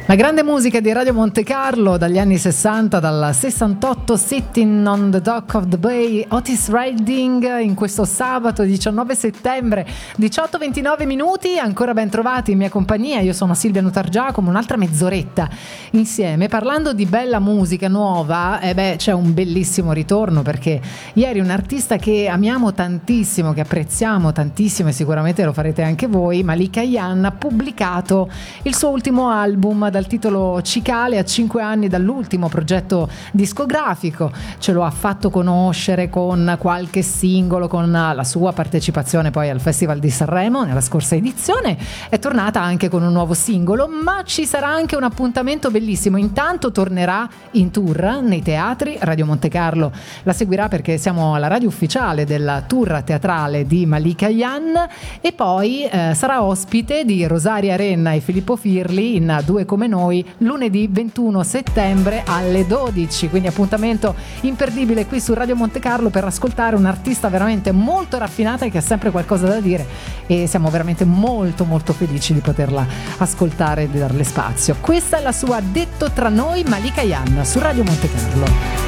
La grande musica di Radio Monte Carlo dagli anni 60, dal 68, Sitting on the Dock of the Bay, Otis Redding, in questo sabato 19 settembre, 18:29 minuti, ancora ben trovati in mia compagnia. Io sono Silvia Nutargiacomo, un'altra mezz'oretta insieme, parlando di bella musica nuova. C'è un bellissimo ritorno, perché ieri un artista che amiamo tantissimo, che apprezziamo tantissimo e sicuramente lo farete anche voi, Malika Ayane, ha pubblicato il suo ultimo album dal titolo Cicale, a 5 anni dall'ultimo progetto discografico. Ce lo ha fatto conoscere con qualche singolo, con la sua partecipazione poi al Festival di Sanremo nella scorsa edizione. È tornata anche con un nuovo singolo, ma ci sarà anche un appuntamento bellissimo. Intanto tornerà in tour nei teatri. Radio Monte Carlo la seguirà, perché siamo alla radio ufficiale del tour teatrale di Malika Ayane, e poi sarà ospite di Rosaria Renna e Filippo Firli in Due come noi lunedì 21 settembre alle 12. Quindi appuntamento imperdibile qui su Radio Monte Carlo per ascoltare un'artista veramente molto raffinata e che ha sempre qualcosa da dire, e siamo veramente molto molto felici di poterla ascoltare e di darle spazio. Questa è la sua Detto tra noi, Malika Ayane, su Radio Monte Carlo.